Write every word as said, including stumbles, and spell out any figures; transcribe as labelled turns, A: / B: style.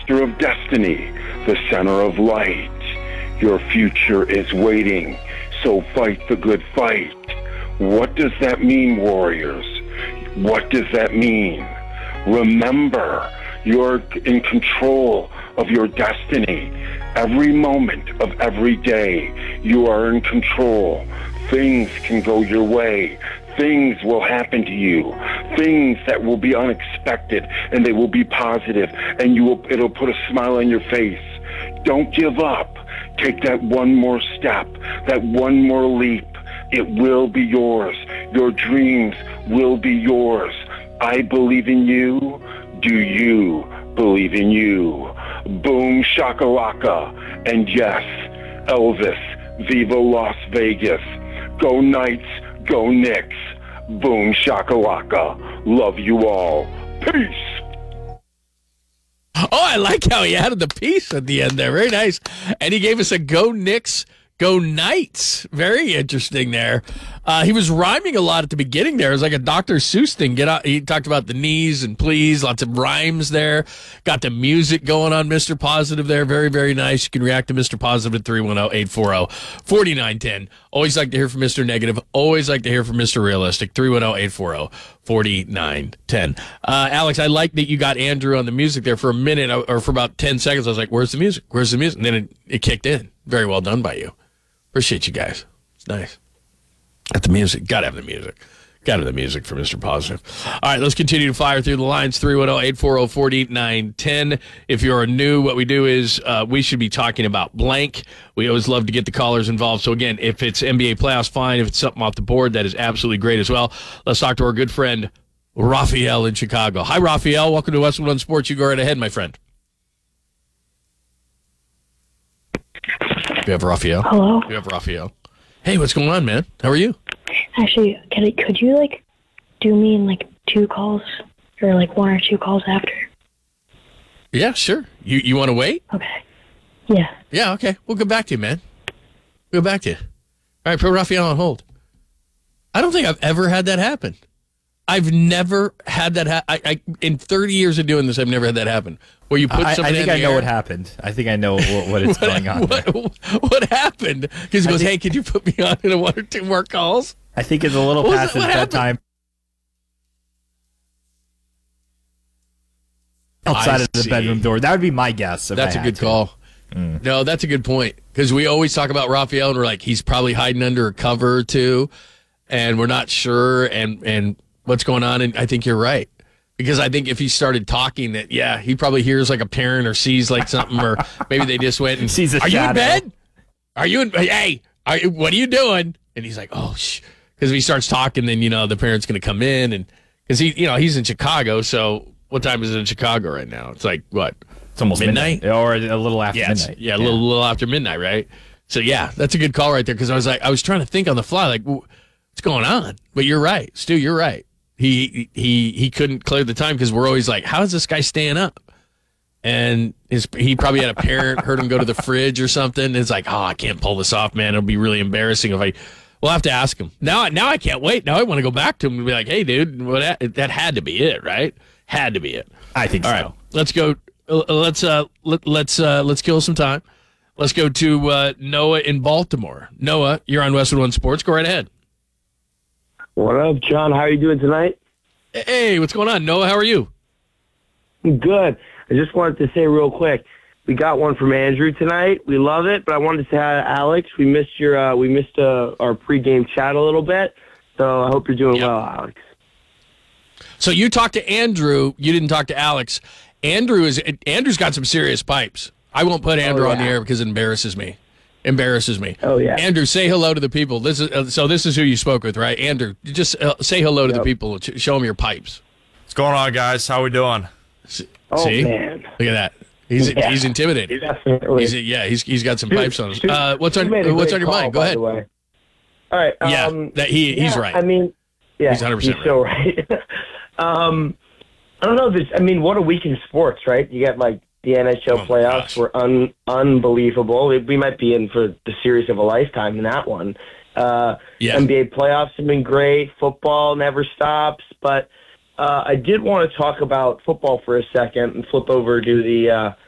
A: center of destiny, the center of light. Your future is waiting, so fight the good fight. What does that mean, warriors? What does that mean? Remember, you're in control of your destiny. Every moment of every day, you are in control. Things can go your way. Things will happen to you. Things that will be unexpected, and they will be positive, and you will, it'll put a smile on your face. Don't give up. Take that one more step, that one more leap. It will be yours. Your dreams will be yours. I believe in you. Do you believe in you? Boom shakalaka. And yes, Elvis, Viva Las Vegas. Go Knights, go Knicks. Boom shakalaka. Love you all. Peace.
B: Oh, I like how he added the peace at the end there. Very nice. And he gave us a go Knicks, go Knights. Very interesting there. Uh, he was rhyming a lot at the beginning there. It was like a Doctor Seuss thing. Get out. He talked about the knees and please. Lots of rhymes there. Got the music going on Mister Positive there. Very, very nice. You can react to Mister Positive at three one zero, eight four zero, four nine one zero. Always like to hear from Mister Negative. Always like to hear from Mister Realistic. three one zero, eight four zero, four nine one zero. Uh, Alex, I like that you got Andrew on the music there for a minute or for about ten seconds. I was like, where's the music? Where's the music? And then it, it kicked in. Very well done by you. Appreciate you guys. It's nice. At the music. Got to have the music. Got to have the music for Mister Positive. All right, let's continue to fire through the lines. three one zero, eight four zero, four nine one zero. If you're new, what we do is uh, we should be talking about blank. We always love to get the callers involved. So, again, if it's N B A playoffs, fine. If it's something off the board, that is absolutely great as well. Let's talk to our good friend, Raphael in Chicago. Hi, Raphael. Welcome to Westwood One Sports. You go right ahead, my friend. You have Raphael.
C: Hello.
B: You have Raphael. Hey, what's going on, man? How are you?
C: Actually, can I, could you, like, do me in, like, two calls? Or, like, one or two calls after?
B: Yeah, sure. You you want to wait?
C: Okay. Yeah.
B: Yeah, okay. We'll get back to you, man. We'll get back to you. All right, put Raphael on hold. I don't think I've ever had that happen. I've never had that happen. I, I, in thirty years of doing this, I've never had that happen. Where you put
D: I,
B: something
D: I think
B: in
D: I
B: the
D: know
B: air.
D: what happened. I think I know what, what is
B: what,
D: going on.
B: What, what happened? Because he goes,
D: think,
B: hey, could you put me on in one or two more calls?
D: I think it's a little
B: What
D: past
B: was
D: his
B: it- what
D: bedtime. Outside
B: I
D: of the
B: see.
D: bedroom door. That would be my guess. if
B: That's
D: I
B: a
D: had
B: good
D: to.
B: call. Mm. No, that's a good point. Because we always talk about Raphael, and we're like, he's probably hiding under a cover or two, and we're not sure, and, and what's going on. And I think you're right. Because I think if he started talking, that yeah, he probably hears like a parent or sees like something, or maybe they just went and
D: Sees a
B: are
D: shadow.
B: you in bed? Are you in? Hey, are you, what are you doing? And he's like, oh, shh. Because if he starts talking, then you know the parent's going to come in, and because he, you know, he's in Chicago. So what time is it in Chicago right now? It's like what?
D: It's almost
B: midnight,
D: midnight. Or a little after
B: yeah, it's-
D: midnight.
B: yeah, a little, little after midnight, right? So yeah, that's a good call right there. Because I was like, I was trying to think on the fly, like, what's going on? But you're right, Stu. You're right. He he he couldn't clear the time because we're always like, how is this guy staying up? And his he probably had a parent heard him go to the fridge or something. And it's like, oh, I can't pull this off, man. It'll be really embarrassing if I. We'll have to ask him now. Now I can't wait. Now I want to go back to him and be like, hey, dude, what that, that had to be it, right? Had to be it.
D: I think
B: All
D: so.
B: right, let's go. Uh, let's uh let, let's uh let's kill some time. Let's go to uh, Noah in Baltimore. Noah, you're on Westwood One Sports. Go right ahead.
E: What up, John? How are you doing tonight?
B: Hey, what's going on, Noah? How are you?
E: Good. I just wanted to say real quick, we got one from Andrew tonight. We love it, but I wanted to say hi to Alex. We missed your uh, we missed uh, our pregame chat a little bit, so I hope you're doing
B: Yep.
E: well, Alex.
B: So you talked to Andrew. You didn't talk to Alex. Andrew is Andrew's got some serious pipes. I won't put Andrew
E: Oh,
B: on the
E: yeah.
B: air because it embarrasses me. Embarrasses me.
E: Oh, yeah.
B: Andrew, say hello to the people. This is uh, so. This is who you spoke with, right? Andrew, just uh, say hello to the
E: Yep.
B: people. Ch- Show them your pipes.
F: What's going on, guys? How we doing?
E: Oh,
B: See?
E: man.
B: Look at that. He's
E: Yeah.
B: he's intimidated.
E: Definitely.
B: He's yeah. He's he's got some
E: Dude,
B: pipes on. His.
E: dude,
B: Uh, what's on
E: you made a
B: What's
E: great
B: on your
E: call,
B: mind? Go
E: by
B: ahead.
E: the way. All right.
B: Yeah,
E: Um,
B: that he he's
E: yeah,
B: right.
E: I mean, yeah,
B: He's one hundred percent
E: he's so right. um, I don't know. This, I mean, what a week in sports, right? You got like the N H L
B: Oh, my
E: playoffs
B: gosh.
E: were un, unbelievable. We, we might be in for the series of a lifetime in that one. Uh,
B: Yeah.
E: N B A playoffs have been great. Football never stops. But uh, I did want to talk about football for a second and flip over to the uh,